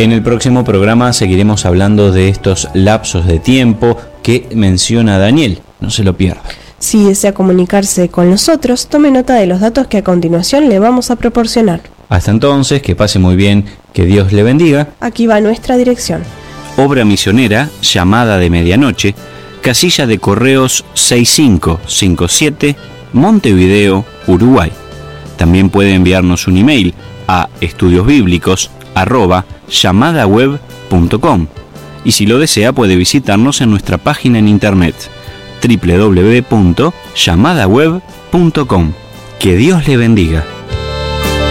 En el próximo programa seguiremos hablando de estos lapsos de tiempo que menciona Daniel. No se lo pierda. Si desea comunicarse con nosotros, tome nota de los datos que a continuación le vamos a proporcionar. Hasta entonces, que pase muy bien, que Dios le bendiga. Aquí va nuestra dirección. Obra misionera, Llamada de Medianoche, casilla de correos 6557, Montevideo, Uruguay. También puede enviarnos un email a estudiosbiblicos@llamadaweb.com y si lo desea puede visitarnos en nuestra página en internet www.llamadaweb.com. Que Dios le bendiga.